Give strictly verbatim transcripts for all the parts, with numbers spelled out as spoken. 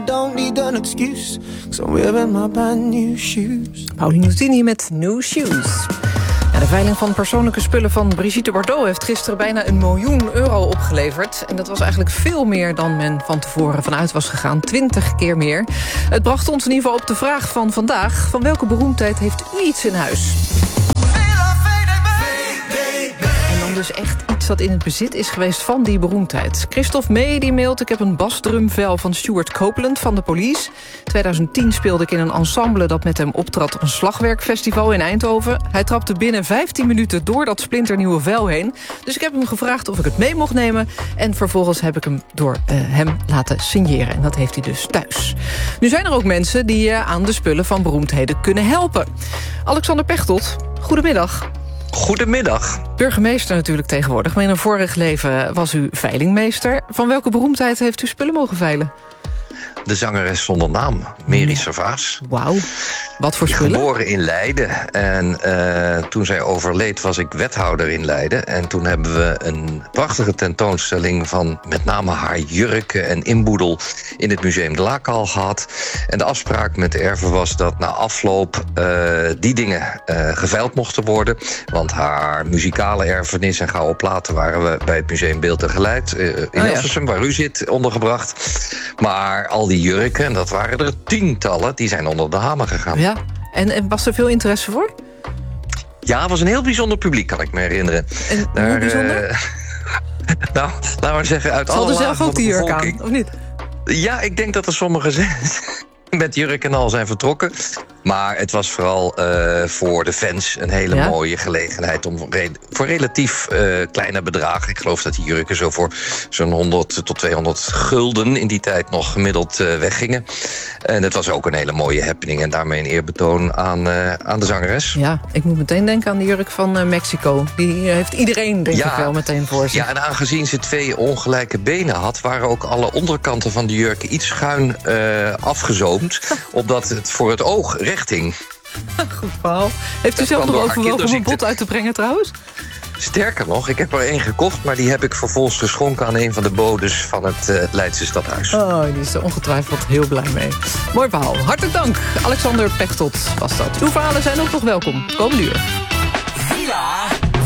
don't need an excuse, 'cause I'm wearing my brand new shoes. Pauline Nutini met New Shoes. Ja, de veiling van persoonlijke spullen van Brigitte Bardot heeft gisteren bijna een miljoen euro opgeleverd. En dat was eigenlijk veel meer dan men van tevoren vanuit was gegaan. Twintig keer meer. Het bracht ons in ieder geval op de vraag van vandaag: van welke beroemdheid heeft u iets in huis? En dan dus echt iets dat in het bezit is geweest van die beroemdheid. Christophe May die mailt: ik heb een basdrumvel van Stuart Copeland van de Police. twintig tien speelde ik in een ensemble dat met hem optrad op een slagwerkfestival in Eindhoven. Hij trapte binnen vijftien minuten door dat splinternieuwe vel heen. Dus ik heb hem gevraagd of ik het mee mocht nemen. En vervolgens heb ik hem door uh, hem laten signeren. En dat heeft hij dus thuis. Nu zijn er ook mensen die uh, aan de spullen van beroemdheden kunnen helpen. Alexander Pechtold, goedemiddag. Goedemiddag. Burgemeester natuurlijk tegenwoordig, maar in een vorig leven was u veilingmeester. Van welke beroemdheid heeft u spullen mogen veilen? De zangeres zonder naam, Mary Servaas. Wauw, wat voor spullen? Geboren in Leiden. En uh, toen zij overleed was ik wethouder in Leiden. En toen hebben we een prachtige tentoonstelling van met name haar jurken en inboedel in het Museum de Laakhal gehad. En de afspraak met de erven was dat na afloop uh, die dingen uh, geveild mochten worden. Want haar muzikale erfenis en gouden platen waren we bij het Museum Beeld en Geluid uh, in oh, Hilversum, ja. waar u zit, ondergebracht. Maar al die jurken, en dat waren er tientallen, die zijn onder de hamer gegaan. Ja, en, en was er veel interesse voor? Ja, het was een heel bijzonder publiek, kan ik me herinneren. En Daar, hoe bijzonder? Uh, nou, laten we zeggen, uit alle lagen van de bevolking. Zal er zelf ook die jurk aan, of niet? Ja, ik denk dat er sommigen met jurk en al zijn vertrokken. Maar het was vooral uh, voor de fans een hele ja? mooie gelegenheid om re- voor relatief uh, kleine bedragen. Ik geloof dat die jurken zo voor zo'n honderd tot tweehonderd gulden in die tijd nog gemiddeld uh, weggingen. En het was ook een hele mooie happening en daarmee een eerbetoon aan, uh, aan de zangeres. Ja, ik moet meteen denken aan de jurk van uh, Mexico. Die heeft iedereen denk ja, ik wel meteen voor zich. Ja, en aangezien ze twee ongelijke benen had, waren ook alle onderkanten van de jurken iets schuin uh, afgezoomd, opdat het voor het oog recht hing. Goed verhaal. Heeft u zelf nog overwogen om een bot uit te brengen trouwens? Sterker nog, ik heb er één gekocht, maar die heb ik vervolgens geschonken aan een van de bodes van het uh, Leidse stadhuis. Oh, die is er ongetwijfeld heel blij mee. Mooi verhaal. Hartelijk dank. Alexander Pechtold was dat. Uw verhalen zijn ook nog welkom. Komende uur. Villa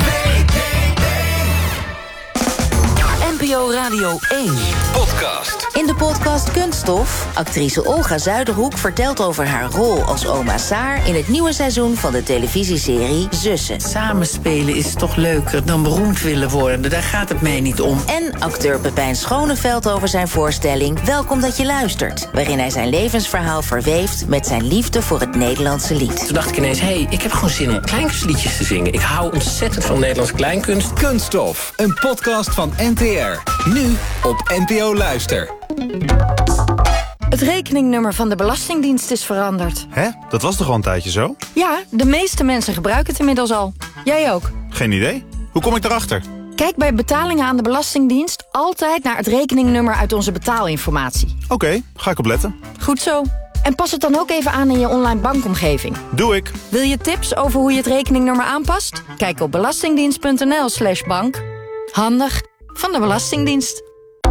N P O Radio één. Podcast. In de podcast Kunststof, actrice Olga Zuiderhoek vertelt over haar rol als oma Saar in het nieuwe seizoen van de televisieserie Zussen. Samenspelen is toch leuker dan beroemd willen worden, daar gaat het mij niet om. En acteur Pepijn Schoneveld over zijn voorstelling Welkom dat je luistert, waarin hij zijn levensverhaal verweeft met zijn liefde voor het Nederlandse lied. Toen dacht ik ineens, hé, hey, ik heb gewoon zin om kleinkunstliedjes te zingen. Ik hou ontzettend van Nederlands kleinkunst. Kunststof, een podcast van N T R. Nu op N P O Luister. Het rekeningnummer van de Belastingdienst is veranderd. Hè? Dat was toch al een tijdje zo? Ja, de meeste mensen gebruiken het inmiddels al. Jij ook? Geen idee. Hoe kom ik daarachter? Kijk bij betalingen aan de Belastingdienst altijd naar het rekeningnummer uit onze betaalinformatie. Oké, okay, ga ik op letten. Goed zo. En pas het dan ook even aan in je online bankomgeving. Doe ik. Wil je tips over hoe je het rekeningnummer aanpast? Kijk op belastingdienst.nl slash bank. Handig van de Belastingdienst.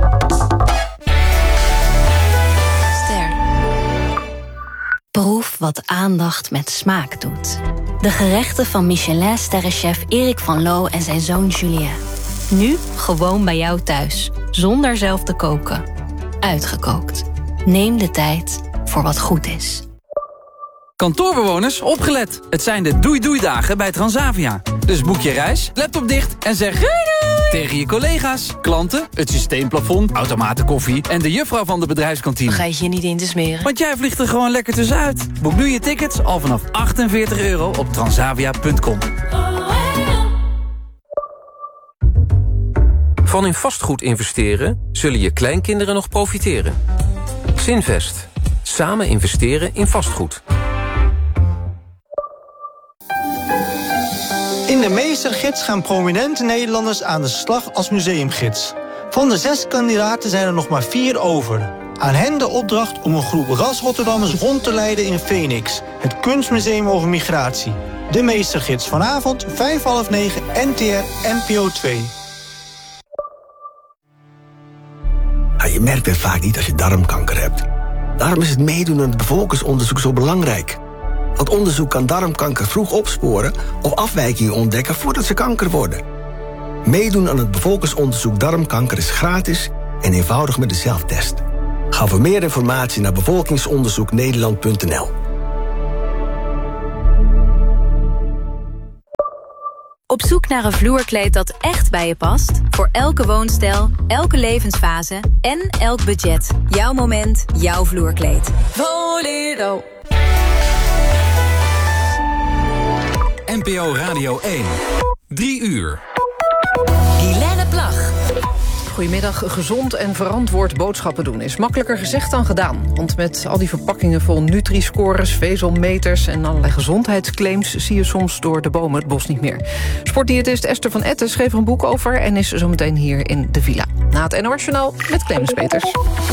Proef wat aandacht met smaak doet. De gerechten van Michelin-sterrenchef Erik van Loo en zijn zoon Julien. Nu gewoon bij jou thuis, zonder zelf te koken. Uitgekookt. Neem de tijd voor wat goed is. Kantoorbewoners, opgelet. Het zijn de doei-doei-dagen bij Transavia. Dus boek je reis, laptop dicht en zeg doei doei tegen je collega's, klanten, het systeemplafond, automatenkoffie en de juffrouw van de bedrijfskantine. Ga je je niet in te smeren? Want jij vliegt er gewoon lekker tussenuit. Boek nu je tickets al vanaf achtenveertig euro op transavia punt com. Van in vastgoed investeren zullen je kleinkinderen nog profiteren. Zinvest. Samen investeren in vastgoed. In de meestergids gaan prominente Nederlanders aan de slag als museumgids. Van de zes kandidaten zijn er nog maar vier over. Aan hen de opdracht om een groep ras-Rotterdammers rond te leiden in Phoenix, het kunstmuseum over migratie. De meestergids vanavond, vijf half negen, N T R, N P O twee. Ja, je merkt het vaak niet als je darmkanker hebt. Daarom is het meedoen aan het bevolkingsonderzoek zo belangrijk. Want onderzoek kan darmkanker vroeg opsporen of afwijkingen ontdekken voordat ze kanker worden. Meedoen aan het bevolkingsonderzoek darmkanker is gratis en eenvoudig met de zelftest. Ga voor meer informatie naar bevolkingsonderzoek nederland punt n l. Op zoek naar een vloerkleed dat echt bij je past? Voor elke woonstijl, elke levensfase en elk budget. Jouw moment, jouw vloerkleed. Volero. N P O Radio één. Drie uur. Helene Plag. Goedemiddag. Gezond en verantwoord boodschappen doen is makkelijker gezegd dan gedaan. Want met al die verpakkingen vol Nutri-scores, vezelmeters en allerlei gezondheidsclaims zie je soms door de bomen het bos niet meer. Sportdiëtist Esther van Etten schreef er een boek over en is zometeen hier in de villa. Na het N O S-journaal met Clemens Peters.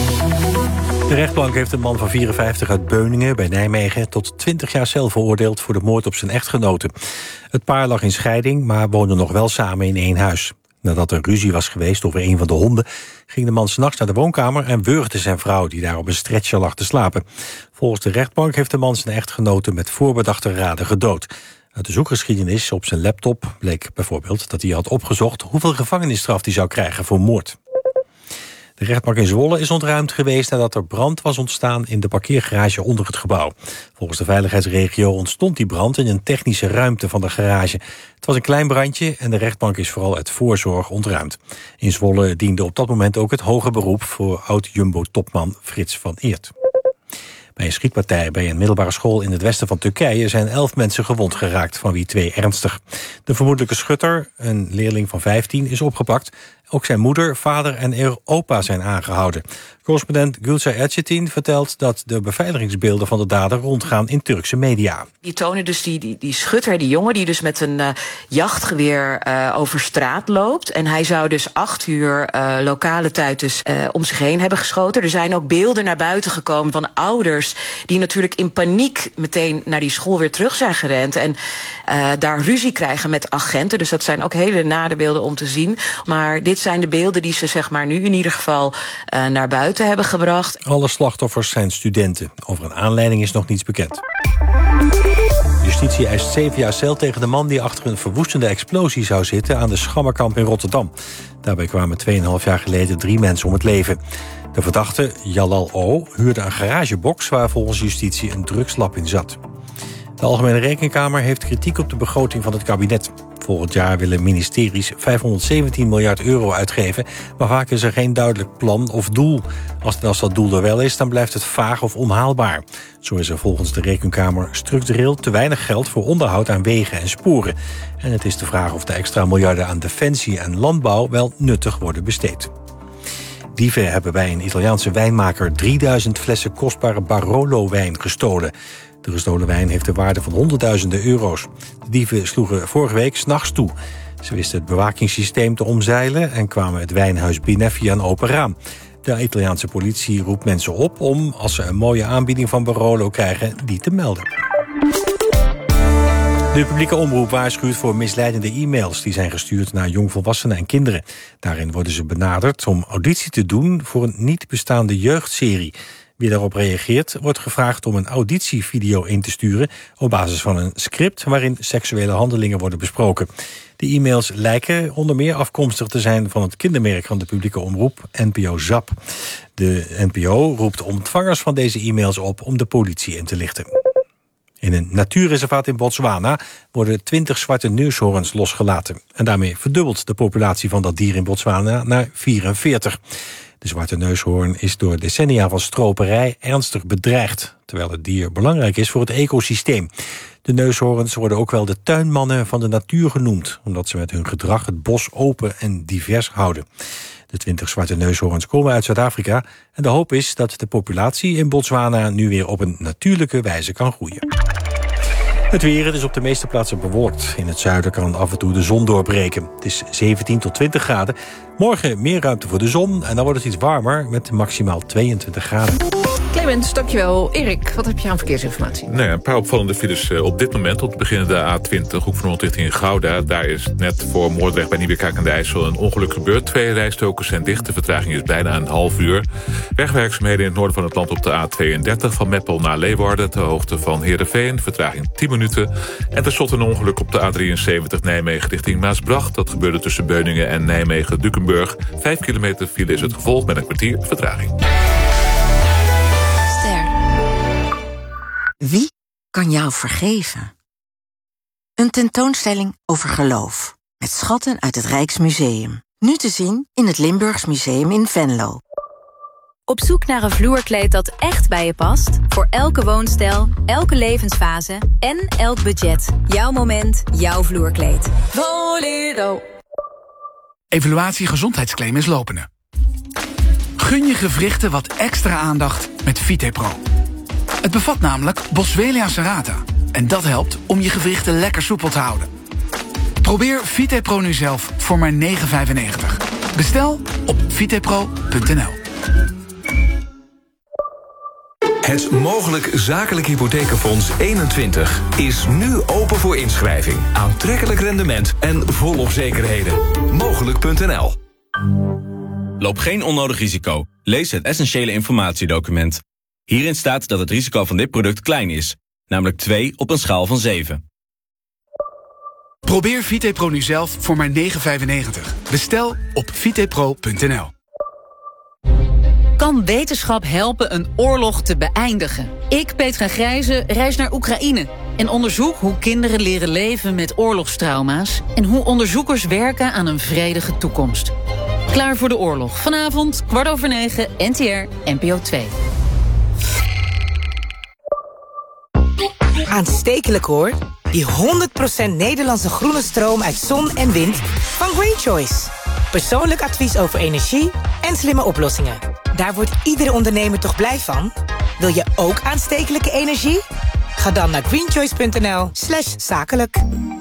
De rechtbank heeft een man van vierenvijftig uit Beuningen bij Nijmegen tot twintig jaar cel veroordeeld voor de moord op zijn echtgenote. Het paar lag in scheiding, maar woonde nog wel samen in één huis. Nadat er ruzie was geweest over een van de honden, ging de man 's nachts naar de woonkamer en wurgde zijn vrouw, die daar op een stretcher lag te slapen. Volgens de rechtbank heeft de man zijn echtgenote met voorbedachte raden gedood. Uit de zoekgeschiedenis op zijn laptop bleek bijvoorbeeld dat hij had opgezocht hoeveel gevangenisstraf hij zou krijgen voor moord. De rechtbank in Zwolle is ontruimd geweest nadat er brand was ontstaan in de parkeergarage onder het gebouw. Volgens de veiligheidsregio ontstond die brand in een technische ruimte van de garage. Het was een klein brandje en de rechtbank is vooral uit voorzorg ontruimd. In Zwolle diende op dat moment ook het hoger beroep voor oud-Jumbo-topman Frits van Eert. Bij een schietpartij bij een middelbare school in het westen van Turkije zijn elf mensen gewond geraakt, van wie twee ernstig. De vermoedelijke schutter, een leerling van vijftien, is opgepakt. Ook zijn moeder, vader en opa zijn aangehouden. Correspondent Gülce Erçetin vertelt dat de beveiligingsbeelden van de dader rondgaan in Turkse media. Die tonen dus die, die, die schutter, die jongen, die dus met een uh, jachtgeweer uh, over straat loopt. En hij zou dus acht uur uh, lokale tijd dus uh, om zich heen hebben geschoten. Er zijn ook beelden naar buiten gekomen van ouders die natuurlijk in paniek meteen naar die school weer terug zijn gerend. En uh, daar ruzie krijgen met agenten. Dus dat zijn ook hele nare beelden om te zien. Maar dit zijn de beelden die ze zeg maar nu in ieder geval uh, naar buiten hebben gebracht. Alle slachtoffers zijn studenten. Over een aanleiding is nog niets bekend. Justitie eist zeven jaar cel tegen de man die achter een verwoestende explosie zou zitten aan de Schammerkamp in Rotterdam. Daarbij kwamen tweeënhalf jaar geleden drie mensen om het leven. De verdachte, Jalal O., huurde een garagebox waar volgens justitie een drugslab in zat. De Algemene Rekenkamer heeft kritiek op de begroting van het kabinet. Volgend jaar willen ministeries vijfhonderdzeventien miljard euro uitgeven, maar vaak is er geen duidelijk plan of doel. Als, als dat doel er wel is, dan blijft het vaag of onhaalbaar. Zo is er volgens de Rekenkamer structureel te weinig geld voor onderhoud aan wegen en sporen. En het is de vraag of de extra miljarden aan defensie en landbouw wel nuttig worden besteed. Dieven hebben bij een Italiaanse wijnmaker drieduizend flessen kostbare Barolo-wijn gestolen. De gestolen wijn heeft de waarde van honderdduizenden euro's. De dieven sloegen vorige week 's nachts toe. Ze wisten het bewakingssysteem te omzeilen en kwamen het wijnhuis binnen via een open raam. De Italiaanse politie roept mensen op om, als ze een mooie aanbieding van Barolo krijgen, die te melden. De publieke omroep waarschuwt voor misleidende e-mails die zijn gestuurd naar jongvolwassenen en kinderen. Daarin worden ze benaderd om auditie te doen voor een niet bestaande jeugdserie. Wie daarop reageert, wordt gevraagd om een auditievideo in te sturen op basis van een script waarin seksuele handelingen worden besproken. De e-mails lijken onder meer afkomstig te zijn van het kindermerk van de publieke omroep, N P O Zap. De N P O roept ontvangers van deze e-mails op om de politie in te lichten. In een natuurreservaat in Botswana worden twintig zwarte neushoorns losgelaten. En daarmee verdubbelt de populatie van dat dier in Botswana naar vierenveertig. De zwarte neushoorn is door decennia van stroperij ernstig bedreigd, terwijl het dier belangrijk is voor het ecosysteem. De neushoorns worden ook wel de tuinmannen van de natuur genoemd, omdat ze met hun gedrag het bos open en divers houden. De twintig zwarte neushoorns komen uit Zuid-Afrika en de hoop is dat de populatie in Botswana nu weer op een natuurlijke wijze kan groeien. Het weer, het is op de meeste plaatsen bewolkt. In het zuiden kan af en toe de zon doorbreken. Het is zeventien tot twintig graden. Morgen meer ruimte voor de zon en dan wordt het iets warmer met maximaal tweeëntwintig graden. Clemens, dankjewel. Erik, wat heb je aan verkeersinformatie? Nou ja, een paar opvallende files uh, op dit moment. Op het begin de A twintig, hoek van Holland richting Gouda. Daar is net voor Moordrecht bij Nieuwekerk aan de IJssel een ongeluk gebeurd. Twee rijstokers zijn dicht. De vertraging is bijna een half uur. Wegwerkzaamheden in het noorden van het land op de A tweeëndertig... van Meppel naar Leeuwarden, ter hoogte van Heerenveen. Vertraging tien minuten. En tenslotte een ongeluk op de A drieënzeventig Nijmegen richting Maasbracht. Dat gebeurde tussen Beuningen en Nijmegen-Dukenburg. Vijf kilometer file is het gevolg met een kwartier vertraging. Wie kan jou vergeven? Een tentoonstelling over geloof. Met schatten uit het Rijksmuseum. Nu te zien in het Limburgs Museum in Venlo. Op zoek naar een vloerkleed dat echt bij je past? Voor elke woonstijl, elke levensfase en elk budget. Jouw moment, jouw vloerkleed. Bolero. Evaluatie gezondheidsclaim is lopende. Gun je gewrichten wat extra aandacht met VitePro. Het bevat namelijk Boswellia serrata. En dat helpt om je gewrichten lekker soepel te houden. Probeer VitePro nu zelf voor maar negen vijfennegentig. Bestel op vitepro punt n l. Het Mogelijk Zakelijk Hypothekenfonds eenentwintig is nu open voor inschrijving. Aantrekkelijk rendement en volop zekerheden. Mogelijk punt n l. Loop geen onnodig risico. Lees het essentiële informatiedocument. Hierin staat dat het risico van dit product klein is. Namelijk twee op een schaal van zeven. Probeer VitePro nu zelf voor maar negen vijfennegentig. Bestel op vitepro punt n l. Kan wetenschap helpen een oorlog te beëindigen? Ik, Petra Grijze, reis naar Oekraïne en onderzoek hoe kinderen leren leven met oorlogstrauma's en hoe onderzoekers werken aan een vredige toekomst. Klaar voor de oorlog. Vanavond, kwart over negen, N T R, N P O twee. Aanstekelijk hoor. Die honderd procent Nederlandse groene stroom uit zon en wind van Green Choice. Persoonlijk advies over energie en slimme oplossingen. Daar wordt iedere ondernemer toch blij van? Wil je ook aanstekelijke energie? Ga dan naar greenchoice punt n l slash zakelijk.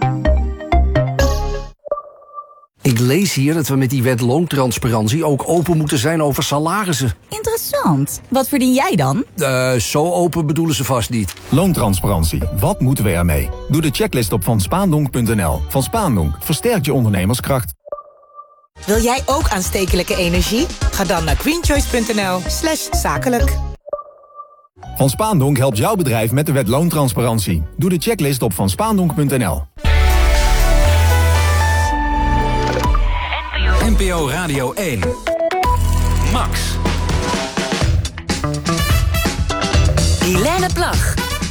Ik lees hier dat we met die wet loontransparantie ook open moeten zijn over salarissen. Interessant. Wat verdien jij dan? Uh, zo open bedoelen ze vast niet. Loontransparantie. Wat moeten we ermee? Doe de checklist op van spaandonk punt n l. Van Spaandonk versterkt je ondernemerskracht. Wil jij ook aanstekelijke energie? Ga dan naar greenchoice punt n l slash zakelijk. Van Spaandonk helpt jouw bedrijf met de wet loontransparantie. Doe de checklist op van spaandonk punt n l. N P O Radio één. Max. Helene Plag.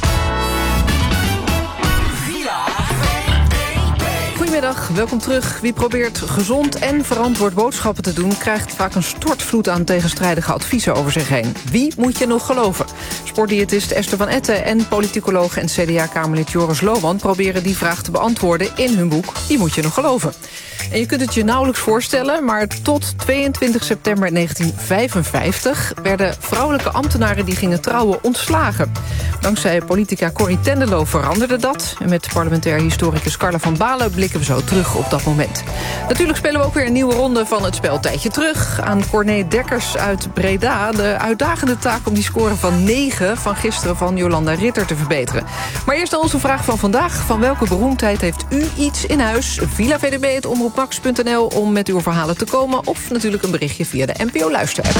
Goedemiddag, welkom terug. Wie probeert gezond en verantwoord boodschappen te doen, krijgt vaak een stortvloed aan tegenstrijdige adviezen over zich heen. Wie moet je nog geloven? Sportdiëtist Esther van Etten en politicoloog en C D A-kamerlid Joris Lohman proberen die vraag te beantwoorden in hun boek Wie moet je nog geloven? En je kunt het je nauwelijks voorstellen, maar tot tweeëntwintig september negentien vijfenvijftig... werden vrouwelijke ambtenaren die gingen trouwen ontslagen. Dankzij politica Corrie Tenderlo veranderde dat. En met parlementair historicus Carla van Balen blikken we zo terug op dat moment. Natuurlijk spelen we ook weer een nieuwe ronde van het spel Tijdje Terug. Aan Corné Dekkers uit Breda de uitdagende taak om die score van negen... van gisteren van Jolanda Ritter te verbeteren. Maar eerst onze vraag van vandaag. Van welke beroemdheid heeft u iets in huis? Villa V D B, het omroep max punt n l om met uw verhalen te komen. Of natuurlijk een berichtje via de N P O Luister-app.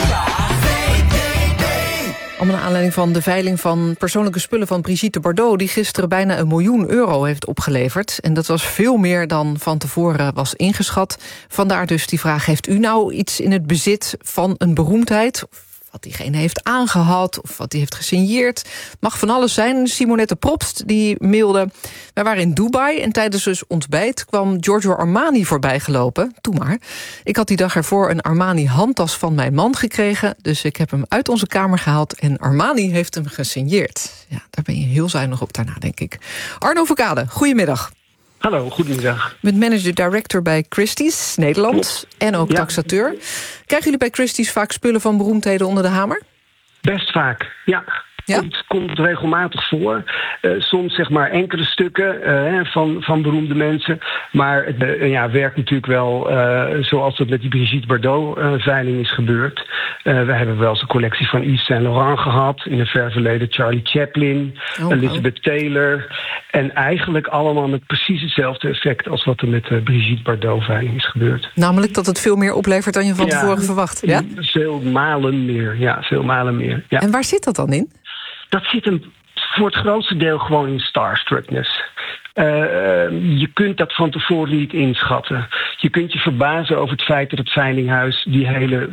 Allemaal naar aanleiding van de veiling van persoonlijke spullen van Brigitte Bardot... die gisteren bijna een miljoen euro heeft opgeleverd. En dat was veel meer dan van tevoren was ingeschat. Vandaar dus die vraag, heeft u nou iets in het bezit van een beroemdheid? Wat diegene heeft aangehad of wat hij heeft gesigneerd. Mag van alles zijn. Simonette Probst die mailde: wij waren in Dubai en tijdens dus ontbijt kwam Giorgio Armani voorbij gelopen. Doe maar. Ik had die dag ervoor een Armani handtas van mijn man gekregen. Dus ik heb hem uit onze kamer gehaald en Armani heeft hem gesigneerd. Ja, daar ben je heel zuinig op daarna, denk ik. Arno Verkade, goedemiddag. Hallo, goedemiddag. Met manager-director bij Christie's, Nederland. En ook ja. taxateur. Krijgen jullie bij Christie's vaak spullen van beroemdheden onder de hamer? Best vaak, ja. Ja? Het komt regelmatig voor. Uh, soms zeg maar enkele stukken uh, van, van beroemde mensen. Maar het uh, ja, werkt natuurlijk wel uh, zoals het met die Brigitte Bardot-veiling uh, is gebeurd. Uh, we hebben wel eens een collectie van Yves Saint Laurent gehad. In het ver verleden Charlie Chaplin, oh, Elizabeth oh. Taylor. En eigenlijk allemaal met precies hetzelfde effect als wat er met de Brigitte Bardot-veiling is gebeurd. Namelijk dat het veel meer oplevert dan je van ja, tevoren verwacht. Ja? Veel malen meer. Ja, veel malen meer. Ja. En waar zit dat dan in? Dat zit hem voor het grootste deel gewoon in starstruckness. Uh, je kunt dat van tevoren niet inschatten. Je kunt je verbazen over het feit dat het veilinghuis die hele,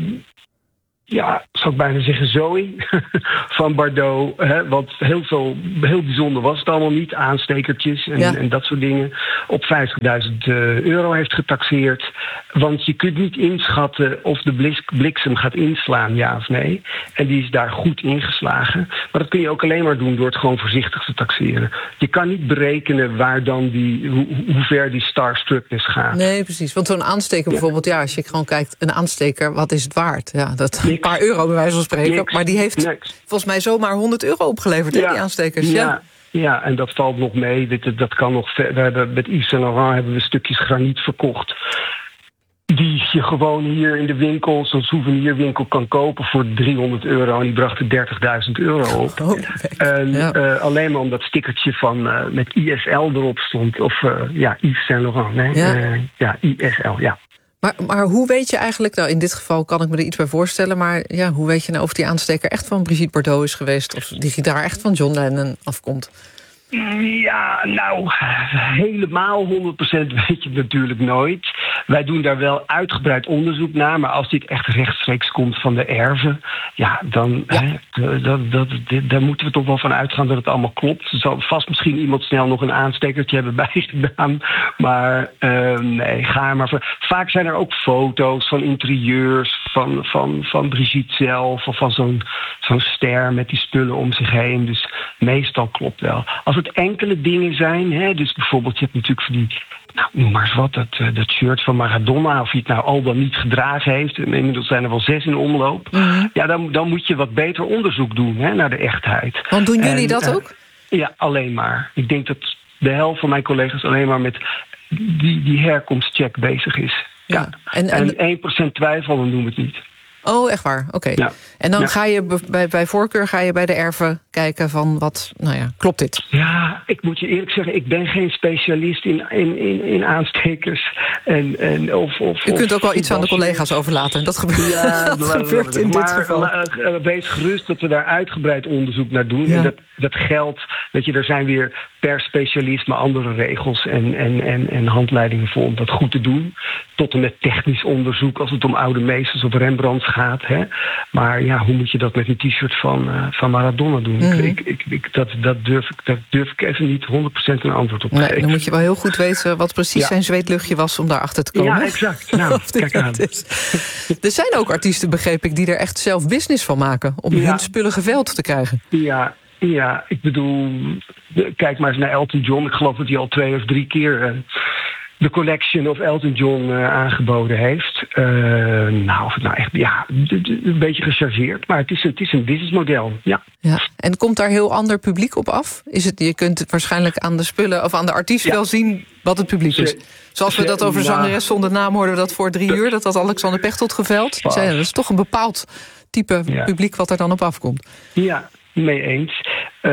ja, zou ik bijna zeggen, zooi van Bardot, hè, want heel veel, heel bijzonder was het allemaal niet, aanstekertjes en, ja. en dat soort dingen, op vijftigduizend euro heeft getaxeerd. Want je kunt niet inschatten of de bliksem gaat inslaan, ja of nee. En die is daar goed ingeslagen. Maar dat kun je ook alleen maar doen door het gewoon voorzichtig te taxeren. Je kan niet berekenen waar dan die, hoe, hoe ver die starstruckness gaat. Nee, precies. Want zo'n aansteker bijvoorbeeld, ja, als je gewoon kijkt, een aansteker, wat is het waard? Ja, dat een paar euro bij wijze van spreken. Niks. Maar die heeft Niks. volgens mij zomaar honderd euro opgeleverd, ja. hè, die aanstekers. Ja. ja. Ja, en dat valt nog mee. Dat, dat kan nog ver. We hebben, met Yves Saint Laurent hebben we stukjes graniet verkocht. Die je gewoon hier in de winkel, zo'n souvenirwinkel, kan kopen voor driehonderd euro. En die brachten dertigduizend euro op. Oh, en ja. uh, alleen maar omdat dat stickertje van uh, met I S L erop stond. Of uh, ja, Yves Saint Laurent. Nee? Ja. Uh, ja, I S L, ja. Maar, maar hoe weet je eigenlijk, nou in dit geval kan ik me er iets bij voorstellen, maar ja, hoe weet je nou of die aansteker echt van Brigitte Bardot is geweest, of die gitaar echt van John Lennon afkomt? Ja, nou, helemaal honderd procent weet je het natuurlijk nooit. Wij doen daar wel uitgebreid onderzoek naar, maar als dit echt rechtstreeks komt van de erven, ja, dan ja. Hè, dat, dat, dat, daar moeten we toch wel van uitgaan dat het allemaal klopt. Er zal vast misschien iemand snel nog een aanstekertje hebben bijgedaan, maar uh, nee, ga maar voor. Vaak zijn er ook foto's van interieurs, van, van, van Brigitte zelf, of van zo'n, zo'n ster met die spullen om zich heen. Dus meestal klopt wel. Als het enkele dingen zijn, hè, dus bijvoorbeeld, je hebt natuurlijk van die, nou, noem maar eens wat, dat, uh, dat shirt van Maradona, of hij het nou al dan niet gedragen heeft, en inmiddels zijn er wel zes in omloop, mm-hmm. ja, dan, dan moet je wat beter onderzoek doen, hè, naar de echtheid. Want doen jullie en, dat uh, ook? Ja, alleen maar. Ik denk dat de helft van mijn collega's alleen maar met die, die herkomstcheck bezig is. Ja. ja. En, en, en één procent twijfel, dan doen we het niet. Oh, echt waar? Oké. Okay. Ja. En dan ja. ga je bij, bij voorkeur ga je bij de erven kijken van wat, nou ja, klopt dit? Ja, ik moet je eerlijk zeggen, ik ben geen specialist in, in, in, in aanstekers. En, en, of, of, U kunt ook wel iets aan de collega's overlaten. Dat gebeurt, ja, dat gebeurt in maar, dit geval. Maar wees gerust dat we daar uitgebreid onderzoek naar doen. Ja. En dat, dat geldt, weet je, er zijn weer per specialist maar andere regels en, en, en, en handleidingen voor om dat goed te doen. Tot en met technisch onderzoek als het om oude meesters of Rembrandts gaat. Hè. Maar ja, hoe moet je dat met een t-shirt van, uh, van Maradona doen? Mm-hmm. Ik, ik, ik, dat, dat, durf ik, dat durf ik even niet honderd procent een antwoord op te nee, geven. Dan moet je wel heel goed weten wat precies ja. zijn zweetluchtje was om daarachter te komen. Ja, exact. Nou, kijk aan. Er zijn ook artiesten, begreep ik, die er echt zelf business van maken om ja. hun spullen geveild te krijgen. Ja, ja, ik bedoel, kijk maar eens naar Elton John. Ik geloof dat hij al twee of drie keer Uh, de collection of Elton John uh, aangeboden heeft. Uh, nou, of het nou echt, ja, een beetje gechargeerd. Maar het is een, het is een businessmodel, ja. ja. En komt daar heel ander publiek op af? Is het, je kunt het waarschijnlijk aan de spullen of aan de artiest ja. wel zien wat het publiek is. Zoals we dat over zangeres zonder naam hoorden dat voor drie uur, dat dat Alexander Pechtold geveild. Zei, dat is toch een bepaald type ja. publiek wat er dan op afkomt. Ja, mee eens.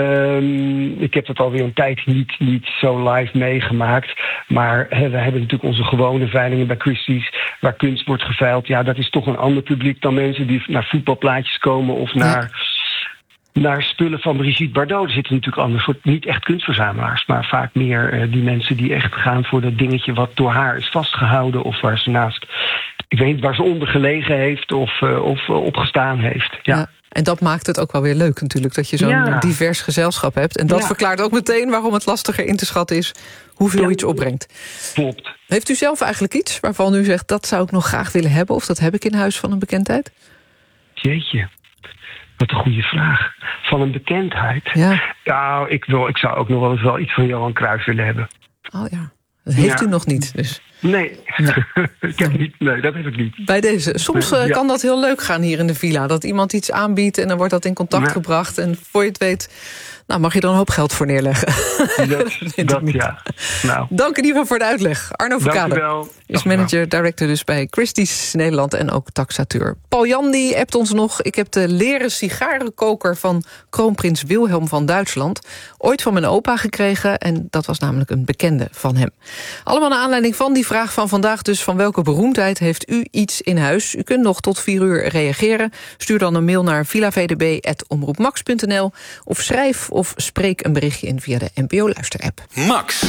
Um, ik heb dat alweer een tijd niet, niet zo live meegemaakt. Maar he, we hebben natuurlijk onze gewone veilingen bij Christie's, waar kunst wordt geveild. Ja, dat is toch een ander publiek dan mensen die naar voetbalplaatjes komen of naar, ja. naar spullen van Brigitte Bardot. Er zitten natuurlijk andere soort, niet echt kunstverzamelaars, maar vaak meer uh, die mensen die echt gaan voor dat dingetje wat door haar is vastgehouden of waar ze naast, ik weet niet, waar ze onder gelegen heeft of, uh, of uh, opgestaan heeft. Ja. ja. En dat maakt het ook wel weer leuk natuurlijk, dat je zo'n ja. divers gezelschap hebt. En dat ja. verklaart ook meteen waarom het lastiger in te schatten is hoeveel ja. iets opbrengt. Klopt. Heeft u zelf eigenlijk iets waarvan u zegt, dat zou ik nog graag willen hebben, of dat heb ik in huis van een bekendheid? Jeetje, wat een goede vraag. Van een bekendheid? Ja. Nou, ik, wil, ik zou ook nog wel eens wel iets van Johan Cruijff willen hebben. Oh ja, dat heeft ja. u nog niet dus. Nee, nee. ik heb niet, nee, dat heb ik niet. Bij deze. Soms uh, ja. kan dat heel leuk gaan hier in de villa. Dat iemand iets aanbiedt en dan wordt dat in contact ja. gebracht. En voor je het weet, nou, mag je er een hoop geld voor neerleggen. Dat, dat ja. Nou. Dank in ieder geval voor de uitleg. Arno Verkade is manager, director dus bij Christie's Nederland en ook taxateur. Paul Jan die appt ons nog. Ik heb de leren sigarenkoker van kroonprins Wilhelm van Duitsland ooit van mijn opa gekregen. En dat was namelijk een bekende van hem. Allemaal naar aanleiding van die vraag van vandaag dus. Van welke beroemdheid heeft u iets in huis? U kunt nog tot vier uur reageren. Stuur dan een mail naar villavdb apenstaartje omroepmax punt n l of schrijf of spreek een berichtje in via de N P O Luisterapp. Max.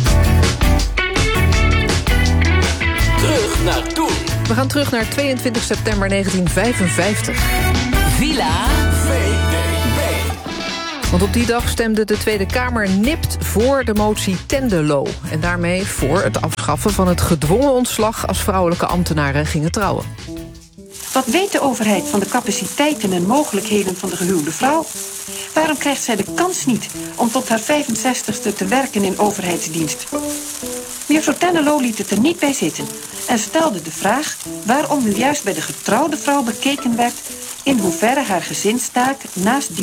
Terug naar toen. We gaan terug naar tweeëntwintig september negentien vijfenvijftig. Villa V D B. Want op die dag stemde de Tweede Kamer nipt voor de motie Tenderlo. En daarmee voor het afschaffen van het gedwongen ontslag als vrouwelijke ambtenaren gingen trouwen. Wat weet de overheid van de capaciteiten en mogelijkheden van de gehuwde vrouw? Waarom krijgt zij de kans niet om tot haar vijfenzestigste te werken in overheidsdienst? Mevrouw Tenderlo liet het er niet bij zitten en stelde de vraag waarom nu juist bij de getrouwde vrouw bekeken werd in hoeverre haar gezinstaak naast die